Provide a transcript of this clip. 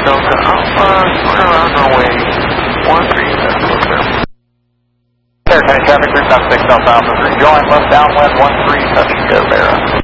Delta Alpha, we're on our way, 13, that's what's there. Air County traffic, 356 Delta Alpha 3, join left downwind 13, touch and go, Vera.